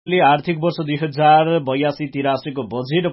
आर्थिक वर्ष 2082-83 को बजेट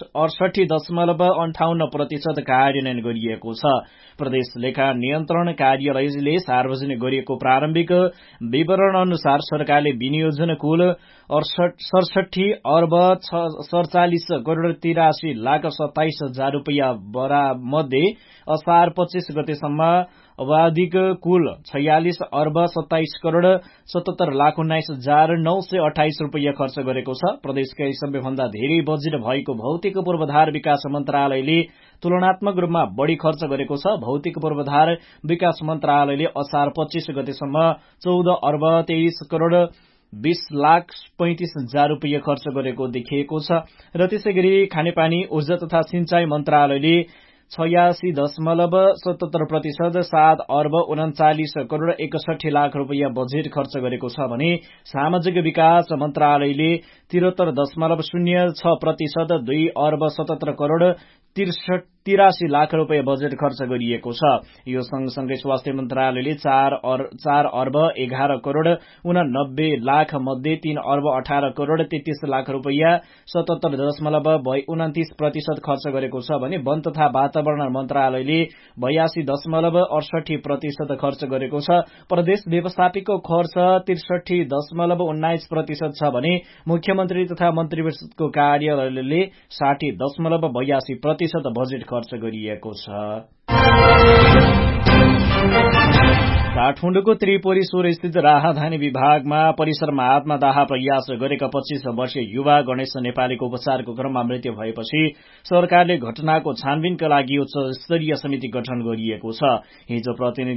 68.58% कार्यान्वयन गरिएको छ। प्रदेश लेखा नियन्त्रण कार्यालयले सार्वजनिक गरिएको प्रारम्भिक विवरण अनुसार सरकारले विनियोजन कुल 67 अर्ब 47 करोड़ 83 लाख 27 हजार रूपियाँ मध्ये असार 25 गतेसम्म अवधिक कुल 46 अर्ब 27 करोड़ 77 लाख 19 हजार 928 रूपियाँ खर्च गरेको छ। प्रदेशकै सबैभन्दा धेरै बजेट भएको भौतिक पूर्वाधार विकास मन्त्रालयले तुलनात्मक रूपमा बढ़ी खर्च गरेको छ। भौतिक पूर्वाधार विकास मन्त्रालयले असार 25 गतेसम्म 14 अर्ब 23 करोड़ 20 लाख 35 हजार रूपियाँ खर्च गरेको देखिएको छ। र त्यसैगरी खानेपानी ऊर्जा तथा सिंचाई मन्त्रालयले 86.77% 7 अर्ब 39 करोड़ 61 लाख रूपियाँ बजेट खर्च गरेको छ भने सामाजिक विकास मन्त्रालयले 73.06% 2 अर्ब 77 करोड़ 83 लाख रूपियाँ बजेट खर्च गरिएको छ। यो सँगसँगै स्वास्थ्य मन्त्रालयले 4 अर्ब 11 करोड़ 89 लाख मध्ये 3 अर्ब 18 करोड़ 33 लाख रूपियाँ 77.29% खर्च गरेको छ भने वन तथा वातावरण मन्त्रालयले 82.68% खर्च गरेको छ। प्रदेश व्यवस्थापिकको खर्च 63.19% छ भने मुख्यमन्त्री तथा मन्त्रीपरिषदको कार्यालयले 60.82% बजेट खर्च गरिएको छ। काठमाडौँको त्रिपुरेश्वर स्थित राहदानी विभागमा परिसरमा आत्मदाह प्रयास गरेका 25 वर्षीय युवा गणेश नेपालीको उपचारको क्रममा मृत्यु भएपछि सरकारले घटनाको छानबिनका लागि उच्च स्तरीय समिति गठन गरिएको छ। हिजो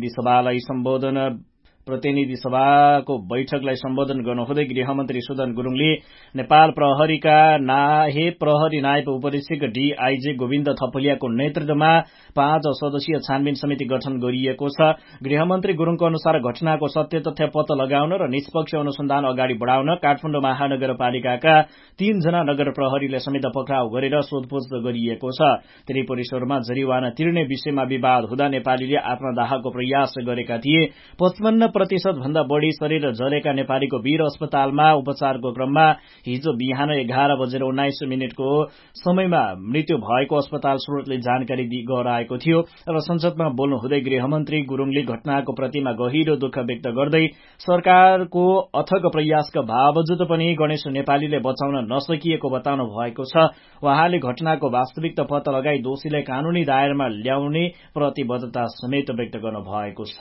प्रतिनिधि सभाको बैठकलाई सम्बोधन गर्नुहुँदै गृहमन्त्री सुदन गुरूङले नेपाल प्रहरीका प्रहरी नायब उपरीक्षक डीआईजी गोविन्द थपलियाको नेतृत्वमा 5 सदस्यीय छानबिन समिति गठन गरिएको छ। गृहमन्त्री गुरूङको अनुसार घटनाको सत्य तथ्य पत्ता लगाउन र निष्पक्ष अनुसन्धान अगाडि बढ़ाउन काठमाडौँ महानगरपालिकाका 3 जना नगर प्रहरीलाई समेत पक्राउ गरेर सोधपूछ गरिएको छ। त्रिपुरेश्वरमा जरिवाना तिर्ने विषयमा विवाद हुँदा नेपालीले आत्मदाहको प्रयास गरेका थिए। 55% भन्दा बढ़ी शरीर जलेका नेपालीको वीर अस्पतालमा उपचारको क्रममा हिजो बिहान 11:19 समयमा मृत्यु भएको अस्पताल स्रोतले जानकारी गराएको थियो। र संसदमा बोल्नुहुँदै गृहमन्त्री गुरूङले घटनाको प्रतिमा गहिरो दुःख व्यक्त गर्दै सरकारको अथक प्रयासका बावजुद पनि गणेश नेपालीले बचाउन नसकिएको बताउनु भएको छ। उहाँले घटनाको वास्तविकता पत्ता लगाई दोषीलाई कानूनी दायरामा ल्याउने प्रतिबद्धता समेत व्यक्त गर्नु भएको छ।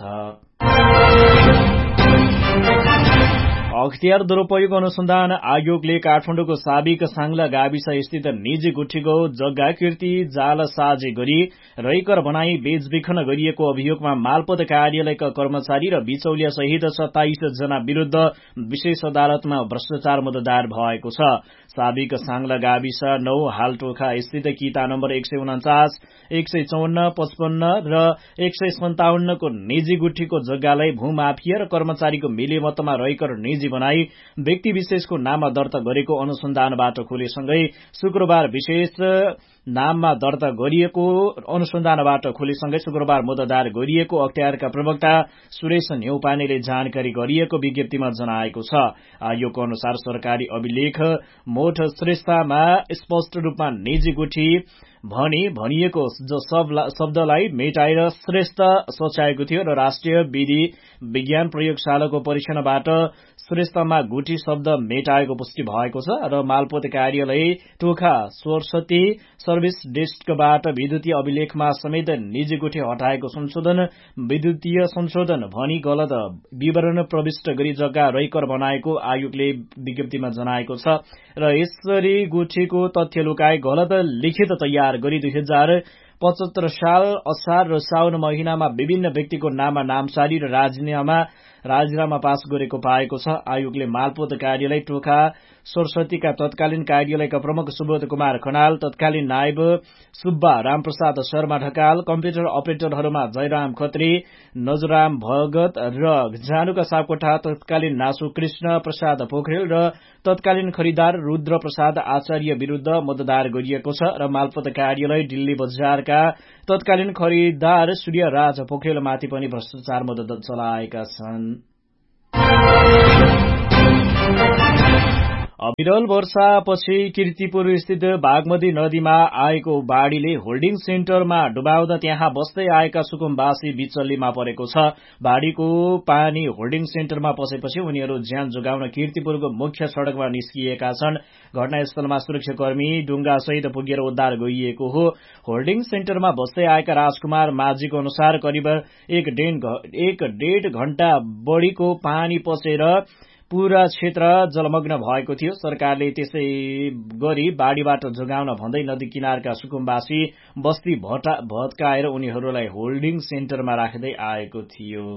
अख्तियार दुरूपयोग अनुसन्धान आयोगले काठमाडौँको साबिक सांगला गाविस स्थित निजी गुठीको जग्गा कीर्ति जालसाजी गरी रैकर बनाई बेचबिखन गरिएको अभियोगमा मालपोत कार्यालयका कर्मचारी र बिचौलिया सहित 27 जना विरूद्ध विशेष अदालतमा भ्रष्टाचार मुद्दा दायर भएको छ। साबिक सांगला गाविस 9 हालटोखा स्थित किता नम्बर 149, 154, 55 र 157 को निजी गुठीको जग्गालाई भूमाफिया र कर्मचारीको मिलेमतमा रैकर निजी बनाई व्यक्ति विशेषको नाममा दर्ता गरेको अनुसन्धानबाट खुलेसँगै शुक्रबार मुद्दा दायर गरिएको अख्तियारका प्रवक्ता सुरेश न्यौपानेले जानकारी गरिएको विज्ञप्तिमा जनाएको छ। आयोगको अनुसार सरकारी अभिलेख मोठ श्रेष्ठमा स्पष्ट रूपमा निजी गुठी भनिएको शब्दलाई मेटाएर श्रेष्ठ सच्याएको थियो र राष्ट्रिय विधि विज्ञान प्रयोगशालाको परीक्षणबाट श्रेष्ठमा गुठी शब्द मेटाएको पुष्टि भएको छ। र मालपोत कार्यालय टोखा सरस्वती सर्भिस डेस्कबाट विद्युतीय अभिलेखमा समेत निजी गुठी हटाएको विद्युतीय संशोधन भनी गलत विवरण प्रविष्ट गरी जग्गा रैकर बनाएको आयोगले विज्ञप्तिमा जनाएको छ। र यसरी गुठीको तथ्य लुकाई गलत लिखित तयार गरी 2075 साल असार र साउन महिनामा विभिन्न व्यक्तिको नाममा नामसारी र राजीनामा पास गरेको पाएको छ। आयोगले मालपोत कार्यालय टोखा सरस्वतीका तत्कालीन कार्यालयका प्रमुख सुबोध कुमार खनाल, तत्कालीन नायब सुब्बा रामप्रसाद शर्मा ढकाल, कम्प्युटर अपरेटरहरूमा जयराम खत्री, नजराम भगत र जानुका सापकोटा तत्कालीन नासु कृष्ण प्रसाद पोखरेल र तत्कालीन खरिदार रुद्र प्रसाद आचार्य विरूद्ध मुद्दा दायर गरिएको छ। र मालपोत कार्यालय दिल्ली बजारका तत्कालीन खरिदार सूर्यराज पोखरेलमाथि पनि भ्रष्टाचार मुद्दा चलाएका छन्। अविरल वर्षापछि कीर्तिपुर स्थित बागमती नदीमा आएको बाढ़ीले होल्डिङ सेन्टरमा डुबाउँदा त्यहाँ बस्दै आएका सुकुम्बासी विचल्लीमा परेको छ। बाढ़ीको पानी होल्डिङ सेन्टरमा पसेपछि उनीहरू ज्यान जोगाउन कीर्तिपुरको मुख्य सड़कमा निस्किएका छन्। घटनास्थलमा सुरक्षाकर्मी डुंगासहित पुगेर उद्धार गरिएको हो। होल्डिङ सेन्टरमा बस्दै आएका राजकुमार माझीको अनुसार करिब एक डेढ घण्टा बढ़ीको पानी पसेर पूरा क्षेत्र जलमग्न भएको थियो। सरकारले त्यसै गरी बाढ़ीबाट जोगाउन भन्दै नदी किनारका सुकुम्बासी बस्ती भत्काएर उनीहरूलाई होल्डिङ सेन्टरमा राख्दै आएको थियो।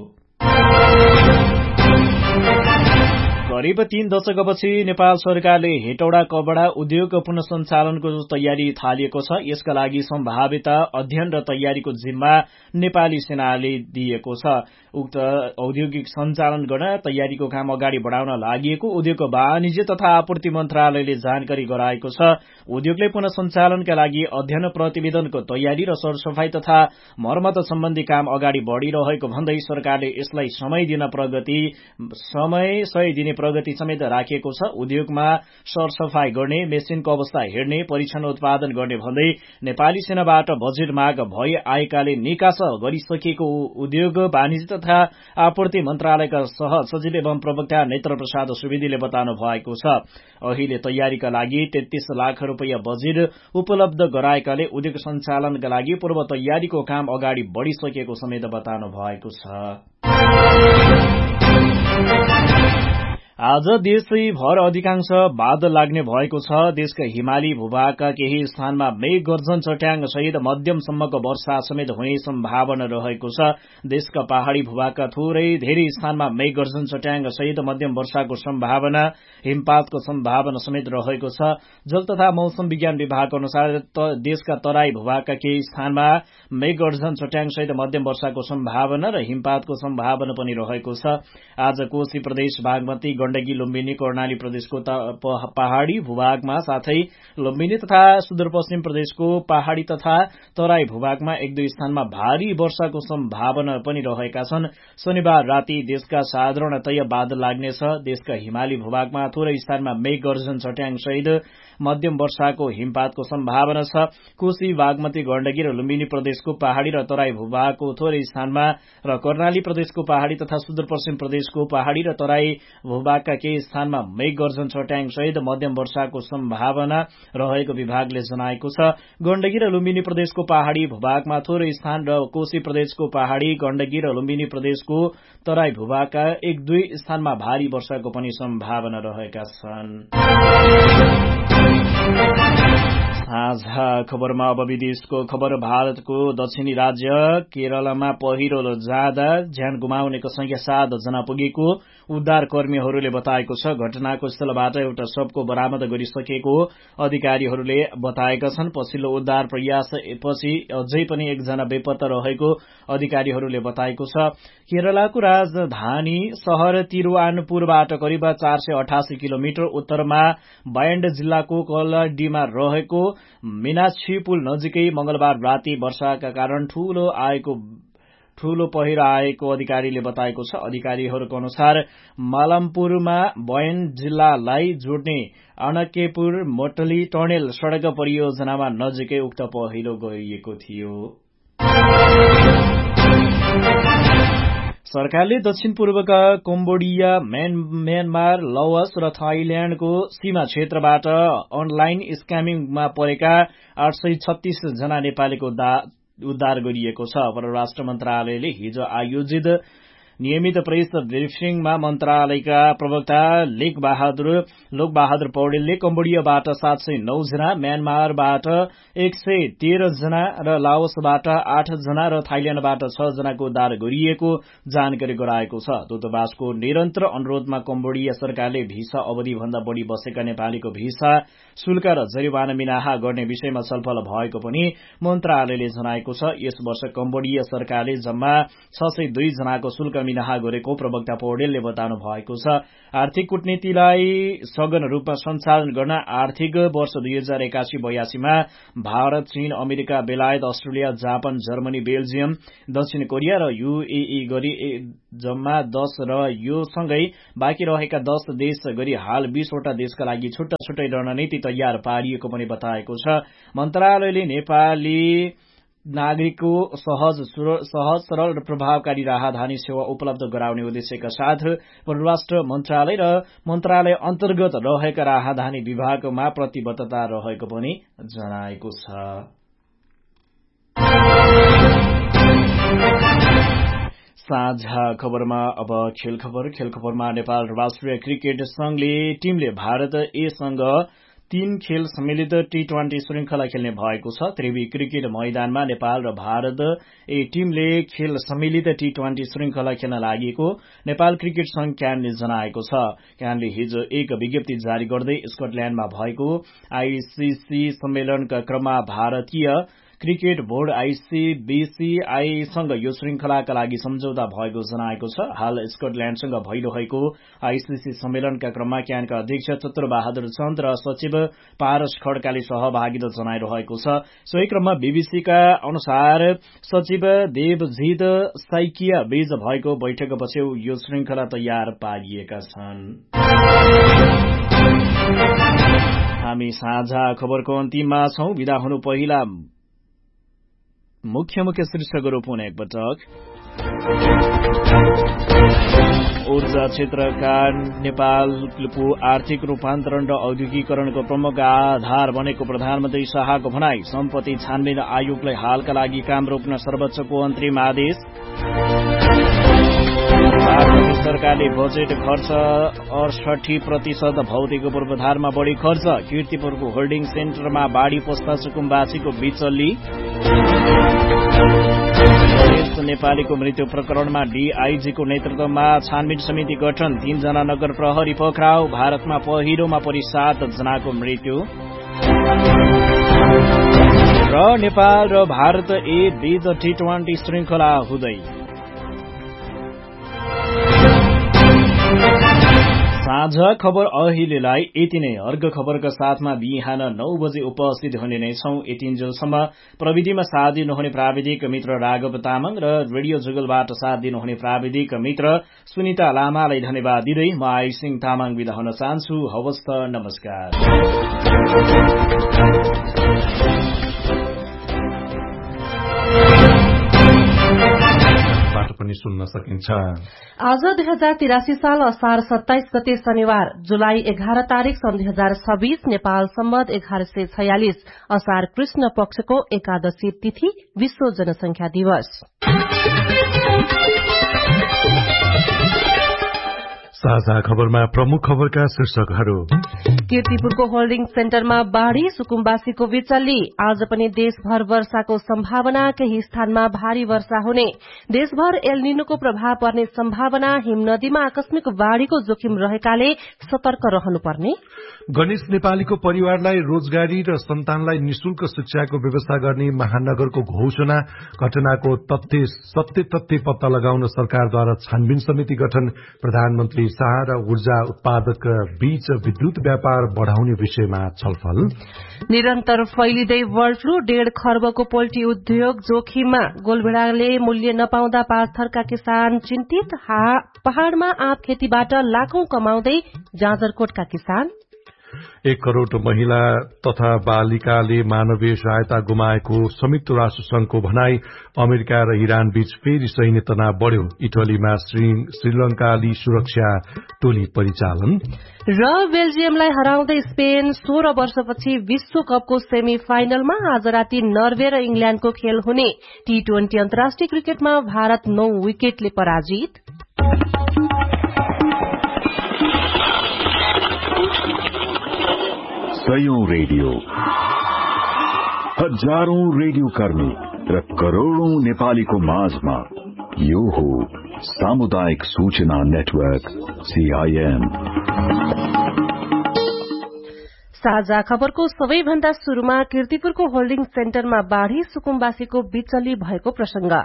करिब 3 दशकपछि नेपाल सरकारले हेटौडा कपड़ा उद्योग पुनः सञ्चालनको तयारी थालिएको छ। यसका लागि सम्भावित अध्ययन र तयारीको जिम्मा नेपाली सेनाले दिएको छ। उक्त औद्योगिक सञ्चालन गर्न तयारीको काम अगाडि बढ़ाउन लागि उद्योग वाणिज्य तथा आपूर्ति मन्त्रालयले जानकारी गराएको छ। उद्योगले पुनः सञ्चालनका लागि अध्ययन प्रतिवेदनको तयारी र सरसफाई तथा मर्मत सम्बन्धी काम अगाडि बढ़िरहेको भन्दै सरकारले यसलाई समय दिने प्रगति समेत राखिएको छ। उद्योगमा सरसफाई गर्ने, मेसिनको अवस्था हेर्ने, परीक्षण उत्पादन गर्ने भन्दै नेपाली सेनाबाट बजेट माग भई आएकाले निकास गरिसकेको उद्योग वाणिज्य तथा आपूर्ति मन्त्रालयका सहसचिव एवं प्रवक्ता नेत्र प्रसाद सुवेदीले बताउनु भएको छ। अहिले तयारीका लागि 33 लाख रूपियाँ बजेट उपलब्ध गराएकाले उद्योग सञ्चालनका लागि पूर्व तयारीको काम अगाडि बढ़िसकेको समेत बताउनु भएको छ। आज देशैभर अधिकांश बादल लाग्ने भएको छ। देशका हिमाली भूभागका केही स्थानमा मेघ गर्जन चट्याङ सहित मध्यमसम्मको वर्षा समेत हुने सम्भावना रहेको छ। देशका पहाड़ी भूभागका धेरै स्थानमा मेघ गर्जन चट्याङ सहित मध्यम वर्षाको सम्भावना, हिमपातको सम्भावना समेत रहेको छ। जल तथा मौसम विज्ञान विभागको अनुसार देशका तराई भूभागका केही स्थानमा मेघ गर्जन चट्याङ सहित मध्यम वर्षाको सम्भावना र हिमपातको सम्भावना पनि रहेको छ। आज कोशी प्रदेश, बागमती, गण्डकी, लुम्बिनी, कर्णाली प्रदेशको पहाड़ी भूभागमा साथै लुम्बिनी तथा सुदूरपश्चिम प्रदेशको पहाड़ी तथा तराई भूभागमा 1-2 स्थानमा भारी वर्षाको सम्भावना पनि रहेका छन्। शनिबार राति देशका साधारणतया बादल लाग्नेछ। देशका हिमाली भूभागमा थोरै स्थानमा मेघ गर्जन चट्याङ सहित मध्यम वर्षाको हिमपातको सम्भावना छ। कोशी, बागमती, गण्डकी र लुम्बिनी प्रदेशको पहाड़ी र तराई भूभागको थोरै स्थानमा र कर्णाली प्रदेशको पहाड़ी तथा सुदूरपश्चिम प्रदेशको पहाड़ी र तराई भूभागका केही स्थानमा मेघ गर्जन चट्याङ सहित मध्यम वर्षाको सम्भावना रहेको विभागले जनाएको छ। गण्डकी र लुम्बिनी प्रदेशको पहाड़ी भूभागमा थोरै स्थान र कोशी प्रदेशको पहाड़ी, गण्डकी र लुम्बिनी प्रदेशको तराई भूभागका 1-2 स्थानमा भारी वर्षाको पनि सम्भावना रहेका छन्। साझा खबरमा अब विदेशको खबर। भारतको दक्षिणी राज्य केरलमा पहिरो जाँदा ज्यान गुमाउनेको संख्या 7 जना पुगेको उद्धार कर्मीहरूले बताएको छ। घटनाको स्थलबाट एउटा शवको बरामद गरिसकेको अधिकारीहरूले बताएका छन्। पछिल्लो उद्धार प्रयासपछि अझै पनि एकजना बेपत्ता रहेको अधिकारीहरूले बताएको छ। केरलाको राजधानी शहर तिरुआनपुरबाट करिब 488 किलोमिटर उत्तरमा बायण्ड जिल्लाको कलडीमा रहेको मीनाक्षी पुल नजिकै मंगलबार राति वर्षाका कारण ठूलो पहिरो आएको अधिकारीले बताएको छ। अधिकारीहरूको अनुसार मालमपुरमा बयन जिल्लालाई जोड्ने अनकेपुर मोटली टनेल सड़क परियोजनामा नजिकै उक्त पहिरो गइएको थियो। सरकारले दक्षिण पूर्वका कम्बोडिया, म्यानमार, लाओस र थाइल्याण्डको सीमा क्षेत्रबाट अनलाइन स्क्यामिङमा परेका 836 जना नेपालीको उद्धार गरिएको छ। परराष्ट्र मन्त्रालयले हिजो आयोजित नियमित प्रेस ब्रिफिङमा मन्त्रालयका प्रवक्ता लोकबहादुर पौडेलले कम्बोडियाबाट 709 जना, म्यानमारबाट 113 जना र लाओसबाट 8 जना र थाइल्याण्डबाट 6 जनाको उद्धार गरिएको जानकारी गराएको छ। दूतावासको निरन्तर अनुरोधमा कम्बोडिया सरकारले भिसा अवधिभन्दा बढ़ी बसेका नेपालीको भिसा शुल्क र जरिवाना मिनाहा गर्ने विषयमा छलफल भएको पनि मन्त्रालयले जनाएको छ। यस वर्ष कम्बोडिया सरकारले जम्मा 602 जनाको शुल्क मिनाहा गरेको प्रवक्ता पौडेलले बताउनु भएको छ। आर्थिक कूटनीतिलाई सघन रूपमा सञ्चालन गर्न आर्थिक वर्ष 2081-82 मा भारत, चीन, अमेरिका, बेलायत, अस्ट्रेलिया, जापान, जर्मनी, बेल्जियम, दक्षिण कोरिया र UAE गरी जम्मा 10 र यो सँगै बाँकी रहेका 10 देश गरी हाल 20 वटा देशका लागि छुट्टा छुट्टै रणनीति तयार पारिएको पनि बताएको छ। मन्त्रालयले नेपाली नागरिकको सहज, सरल र प्रभावकारी राहदानी सेवा उपलब्ध गराउने उद्देश्यका साथ परराष्ट्र मन्त्रालय र मन्त्रालय अन्तर्गत रहेका राहदानी विभागमा प्रतिबद्धता रहेको पनि जनाएको छ। साझा खबरमा अब खेल खबरमा नेपाल राष्ट्रिय क्रिकेट संघले टीमले भारत ए-सँग 3 खेल सम्मिलित T20 श्रृंखला खेल्ने भएको छ। त्रिवी क्रिकेट मैदानमा नेपाल र भारत ए टीमले खेल सम्मिलित T20 श्रृंखला खेल्न लागेको नेपाल क्रिकेट संघ क्यानले जनाएको छ। क्यानले हिजो एक विज्ञप्ति जारी गर्दै स्कटल्याण्डमा भएको आईसीसी सम्मेलनका क्रममा भारतीय क्रिकेट बोर्ड ICBCI-सँग यो श्रृंखलाका लागि सम्झौता भएको जनाएको छ। हाल स्कटल्याण्डसँग भइरहेको आईसीसी सम्मेलनका क्रममा क्यानका अध्यक्ष चतुरबहादुर चन्द र सचिव पारस खड्काले सहभागिता जनाइरहेको छ। सोही क्रममा बीबीसीका अनुसार सचिव देवजित साइकिया बीच भएको बैठकपछि यो श्रृंखला तयार पारिएका छन्। हामी साझा खबरको अन्तिममा छौं। विदा हुनु पहिला मुख्य शीर्षकहरू पुनः एकपटक। ऊर्जा क्षेत्रका नेपालको आर्थिक रूपान्तरण र औद्योगिकरणको प्रमुख आधार बनेको प्रधानमन्त्री शाहको भनाई। सम्पत्ति छानबिन आयोगलाई हालका लागि काम रोक्न सर्वोच्चको अन्तरिम आदेश। सरकारले बजेट खर्च 68% भौतिक पूर्वाधारमा बढ़ी खर्च। कीर्तिपुरको होल्डिङ सेन्टरमा बाढ़ी पस्दा सुकुम्बासीको बिचल्ली। नेपालीको मृत्यु प्रकरणमा डीआईजीको नेतृत्वमा छानबिन समिति गठन। 3 जना नगर प्रहरी पक्राउ। भारतमा पहिरोमा परि 7 जनाको मृत्यु। र नेपाल र भारत ए बीच T20 श्रृंखला हुँदै। साझा खबर अहिलेलाई यति नै। अर्घ खबरका साथमा बिहान 9 बजे उपस्थित हुने नै छौं। यतिन्जेलसम्म प्रविधिमा साथ दिनुहुने प्राविधिक मित्र राघव तामाङ र रेडियो जुगलबाट साथ दिनुहुने प्राविधिक मित्र सुनिता लामालाई धन्यवाद दिँदै म आइसिङ तामाङ बिदा हुन चाहन्छु। हवस् त, नमस्कार। पनि सुन्न सकिन्छ। आज 2083 साल असार 27 गते शनिबार, जुलाई 11 तारिक सन् 2026 नेपाल सम्वत 1146 असार कृष्ण पक्षको एकादशी तिथि विश्व जनसंख्या दिवस। साझा खबरमा प्रमुख खबरका शीर्षकहरू। कीर्तिपुरको होल्डिङ सेन्टरमा बाढ़ी, सुकुम्बासीको बिचल्ली। आज पनि देशभर वर्षाको सम्भावना, केही स्थानमा भारी वर्षा हुने। देशभर एल निनोको प्रभाव पर्ने सम्भावना। हिमनदीमा आकस्मिक बाढ़ीको जोखिम रहेकाले सतर्क रहनुपर्ने। गणेश नेपालीको परिवारलाई रोजगारी र सन्तानलाई निशुल्क शिक्षाको व्यवस्था गर्ने महानगरको घोषणा। घटनाको सत्य तथ्य पत्ता लगाउन सरकारद्वारा छानबिन समिति गठन। प्रधानमन्त्री शाह र ऊर्जा उत्पादक बीच विद्युत व्यापार बढ़ाउने विषयमा छलफल। निरन्तर फैलिँदै बर्ड फ्लू, 1.5 खर्बको पोल्ट्री उद्योग जोखिममा। गोलभेड़ाले मूल्य नपाउँदा पाँचथरका किसान चिन्तित। पहाड़मा आँप खेतीबाट लाखौं कमाउँदै जाजरकोटका किसान। 1 करोड़ महिला तथा बालिकाले मानवीय सहायता गुमाएको संयुक्त राष्ट्र संघको भनाई। अमेरिका र इरान बीच फेरि सैन्य तनाव बढ़्यो। इटलीमा श्रीलंकाली सुरक्षा टोली परिचालन। र बेल्जियमलाई हराउँदै स्पेन 16 वर्षपछि विश्वकपको सेमी फाइनलमा आज राति नर्वे र इंग्ल्याण्डको खेल हुने। T20 अन्तर्राष्ट्रिय क्रिकेटमा भारत 9 विकेटले पराजित। सयौं रेडियो, हजारौं रेडियो कर्मी र करोड़ौं नेपालीको माझमा यो हो सामुदायिक सूचना नेटवर्क CIN। साझा खबरको सबैभन्दा शुरूमा कीर्तिपुरको होल्डिङ सेन्टरमा बाढ़ी, सुकुम्बासीको बिचल्ली भएको प्रसंग।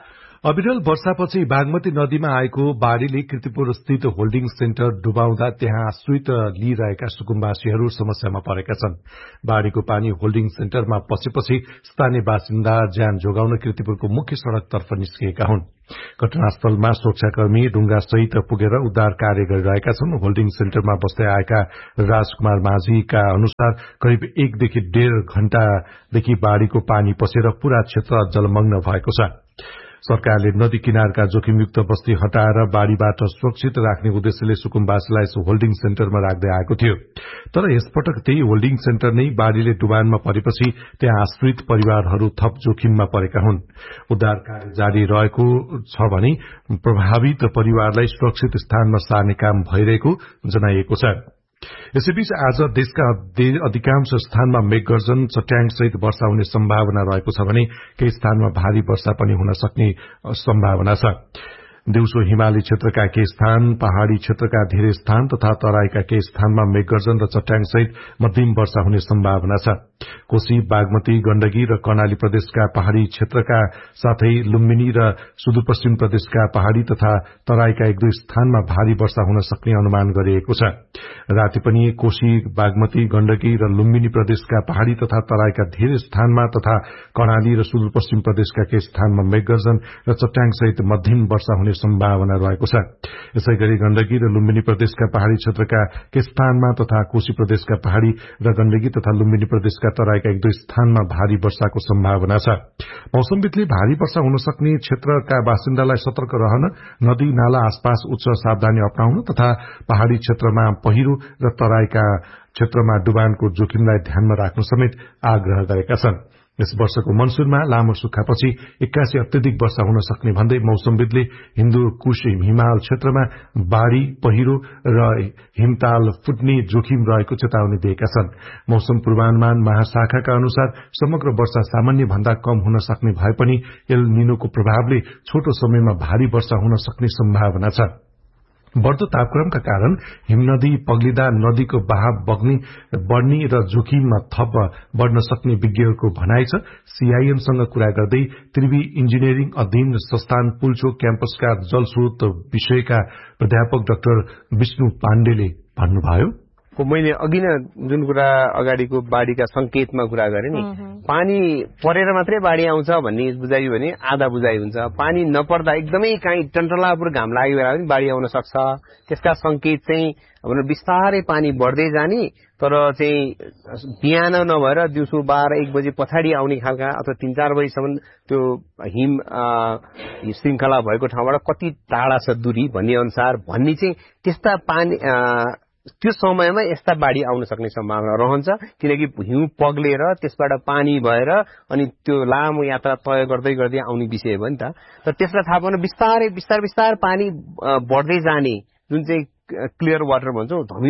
अविरल वर्षापछि बागमती नदीमा आएको बाढ़ीले कीर्तिपुर स्थित होल्डिङ सेन्टर डुबाउँदा त्यहाँ आश्रित लिइरहेका सुकुम्बासीहरू समस्यामा परेका छन्। बाढ़ीको पानी होल्डिङ सेन्टरमा पसेपछि स्थानीय बासिन्दा ज्यान जोगाउन कीर्तिपुरको मुख्य सड़कतर्फ निस्किएका हुन्। घटनास्थलमा सुरक्षाकर्मी ढुंगासहित पुगेर उद्धार कार्य गरिरहेका छन्। होल्डिङ सेन्टरमा बस्दै आएका राजकुमार माझीका अनुसार करिब 1 देखि 1.5 घण्टादेखि बाढ़ीको पानी पसेर पूरा क्षेत्र जलमग्न भएको छ। सरकारले नदी किनारका जोखिमयुक्त बस्ती हटाएर बाढ़ीबाट सुरक्षित राख्ने उद्देश्यले सुकुम्बासीलाई होल्डिङ सेन्टरमा राख्दै आएको थियो। तर यसपटक त्यही होल्डिङ सेन्टर नै बाढ़ीले डुबानमा परेपछि त्यहाँ आश्रित परिवारहरू थप जोखिममा परेका हुन्। उद्धार कार्य जारी रहेको छ भने प्रभावित परिवारलाई सुरक्षित स्थानमा सार्ने काम भइरहेको जनाइएको छ। यसैबीच आज देशका अधिकांश स्थानमा मेघगर्जन चट्याङ सहित वर्षा हुने सम्भावना रहेको छ भने केही स्थानमा भारी वर्षा पनि हुन सक्ने सम्भावना छ। दिउँसो हिमाली क्षेत्रका केही स्थान, पहाड़ी क्षेत्रका धेरै स्थान तथा तराईका केही स्थानमा मेघगर्जन र चट्याङ सहित मध्यम वर्षा हुने सम्भावना छ। कोशी, बागमती, गण्डकी र कर्णाली प्रदेशका पहाड़ी क्षेत्रका साथै लुम्बिनी र सुदूरपश्चिम प्रदेशका पहाड़ी तथा तराईका 1-2 स्थानमा भारी वर्षा हुन सक्ने अनुमान गरिएको छ। राति पनि कोशी, बागमती, गण्डकी र लुम्बिनी प्रदेशका पहाड़ी तथा तराईका धेरै स्थानमा तथा कर्णाली र सुदूरपश्चिम प्रदेशका केही स्थानमा मेघगर्जन र चट्याङ सहित मध्यम वर्षा हुने सम्भावना रहेको छ। यसैगरी गण्डकी र लुम्बिनी प्रदेशका पहाड़ी क्षेत्रका केही स्थानमा तथा कोशी प्रदेशका पहाड़ी र गण्डकी तथा लुम्बिनी प्रदेशका तराईका 1-2 स्थानमा भारी वर्षाको सम्भावना छ। मौसमविदले भारी वर्षा हुन सक्ने क्षेत्रका बासिन्दालाई सतर्क रहन, नदी नाला आसपास उच्च सावधानी अपनाउन तथा पहाड़ी क्षेत्रमा पहिरो र तराईका क्षेत्रमा डुबानको जोखिमलाई ध्यानमा राख्नु समेत आग्रह गरेका छन्। यस वर्षको मनसूनमा लामो सुक्खापछि 81 अत्यधिक वर्षा हुन सक्ने भन्दै मौसमविदले हिन्दू कुश हिमाल क्षेत्रमा बाढ़ी, पहिरो र हिमताल फुट्ने जोखिम रहेको चेतावनी दिएका छन्। मौसम पूर्वानुमान महाशाखाका अनुसार समग्र वर्षा सामान्य भन्दा कम हुन सक्ने भए पनि एल निनोको प्रभावले छोटो समयमा भारी वर्षा हुन सक्ने सम्भावना छ। बढ़दो तापक्रमका कारण हिमनदी पग्लिँदा नदीको बहाव बढ़ने र जोखिममा थप बढ़न सक्ने विज्ञहरूको भनाइ छ। सीआईएमसँग कुरा गर्दै त्रिवी इन्जिनियरिङ अध्ययन संस्थान पुल्चोक क्याम्पसका जलस्रोत विषयका प्राध्यापक डाक्टर विष्णु पाण्डेले भन्नुभयो, मैले अघि नै जुन कुरा अगाडिको बाढ़ीका संकेतमा कुरा गरे नि, पानी परेर मात्रै बाढ़ी आउँछ भन्ने बुझाइ भने आधा बुझाइ हुन्छ। पानी नपर्दा एकदमै काहीँ टन्टलापुर घाम लागेको बेला पनि बाढ़ी आउन सक्छ। त्यसका संकेत चाहिँ बिस्तारै पानी बढ्दै जाने, तर चाहिँ बिहान नभएर दिउँसो 12-1 बजे पछाडि आउने खालका अथवा 3-4 बजीसम्म त्यो हिम श्रृंखला भएको ठाउँबाट कति टाढा छ दूरी भन्ने अनुसार भन्ने चाहिँ त्यस्ता पानी त्यो समयमा यस्ता बाढ़ी आउन सक्ने सम्भावना रहन्छ। किनकि हिउँ पग्लेर त्यसबाट पानी भएर अनि त्यो लामो यात्रा तय गर्दै गर्दै आउने विषय हो नि त। तर त्यसलाई थाहा पाउन बिस्तारै पानी बढ्दै जाने जुन चाहिँ क्लियर वाटर भन्छौं